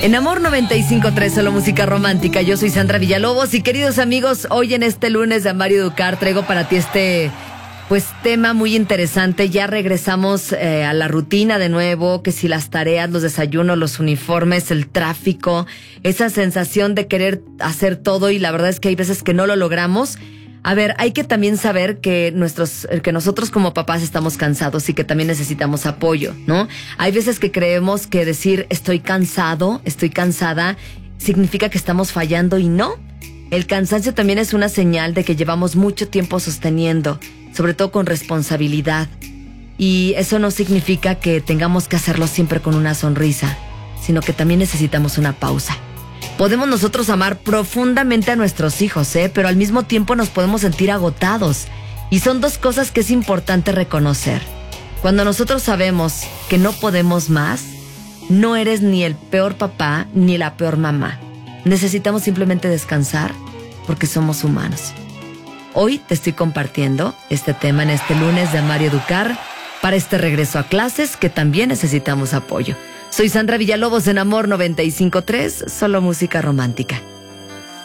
En Amor 95.3, solo música romántica. Yo soy Sandra Villalobos y queridos amigos, hoy en este lunes de Amar y Educar traigo para ti este tema muy interesante. Ya regresamos a la rutina de nuevo, que si las tareas, los desayunos, los uniformes, el tráfico, esa sensación de querer hacer todo y la verdad es que hay veces que no lo logramos. A ver, hay que también saber que nosotros como papás estamos cansados y que también necesitamos apoyo, ¿no? Hay veces que creemos que decir estoy cansado, estoy cansada, significa que estamos fallando y no. El cansancio también es una señal de que llevamos mucho tiempo sosteniendo, sobre todo con responsabilidad. Y eso no significa que tengamos que hacerlo siempre con una sonrisa, sino que también necesitamos una pausa. Podemos nosotros amar profundamente a nuestros hijos, pero al mismo tiempo nos podemos sentir agotados. Y son dos cosas que es importante reconocer. Cuando nosotros sabemos que no podemos más, no eres ni el peor papá ni la peor mamá. Necesitamos simplemente descansar porque somos humanos. Hoy te estoy compartiendo este tema en este lunes de Amar y Educar para este regreso a clases que también necesitamos apoyo. Soy Sandra Villalobos en Amor 95.3, solo música romántica.